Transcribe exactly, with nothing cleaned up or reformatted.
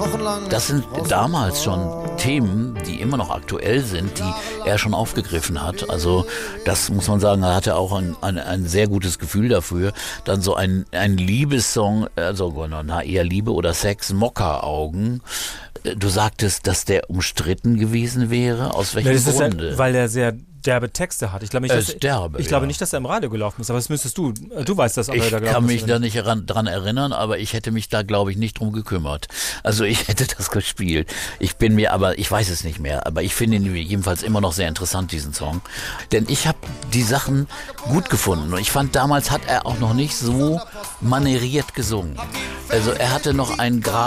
wochenlang. Das sind damals schon Themen, die immer noch aktuell sind, die er schon aufgegriffen hat. Also das muss man sagen, er hatte auch ein, ein, ein sehr gutes Gefühl dafür. Dann so ein, ein Liebessong, also na, eher Liebe oder Sex, Mokka-Augen. Du sagtest, dass der umstritten gewesen wäre. Aus welchem das Grunde? Ist ja, weil er sehr derbe Texte hat. Ich glaube nicht, dass, äh, derbe, ich glaube ja. nicht, dass er im Radio gelaufen ist, aber das müsstest du. Du weißt das, ob ich er da gelaufen kann ist. mich oder da nicht ran, dran erinnern, aber ich hätte mich da, glaube ich, nicht drum gekümmert. Also ich hätte das gespielt. Ich bin mir aber, ich weiß es nicht mehr, aber ich finde ihn jedenfalls immer noch sehr interessant, diesen Song. Denn ich habe die Sachen gut gefunden und ich fand, damals hat er auch noch nicht so manieriert gesungen. Also er hatte noch einen Grad